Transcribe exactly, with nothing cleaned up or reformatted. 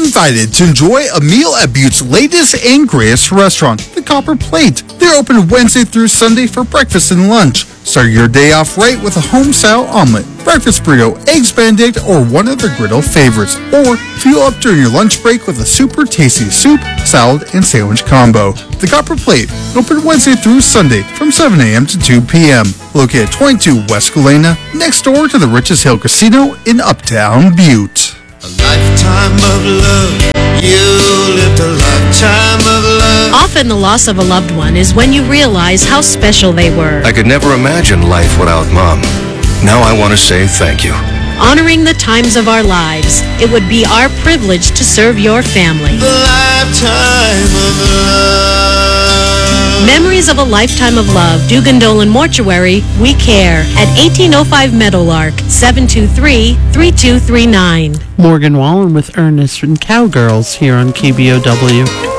invited to enjoy a meal at Butte's latest and greatest restaurant, the Copper Plate. They're open Wednesday through Sunday for breakfast and lunch. Start your day off right with a home-style omelet, breakfast burrito, eggs benedict, or one of their griddle favorites. Or fuel up during your lunch break with a super tasty soup, salad, and sandwich combo. The Copper Plate, open Wednesday through Sunday from seven a.m. to two p.m. Located at twenty-two West Galena, next door to the Riches Hill Casino in Uptown Butte. A lifetime of love, you lived a lifetime of love. Often the loss of a loved one is when you realize how special they were. I could never imagine life without Mom. Now I want to say thank you. Honoring the times of our lives, it would be our privilege to serve your family. A lifetime of love. Memories of a Lifetime of Love, Dugan Dolan Mortuary, we care, at eighteen oh five Meadowlark, seven two three, three two three nine. Morgan Wallen with Ernest and Cowgirls here on K B O W.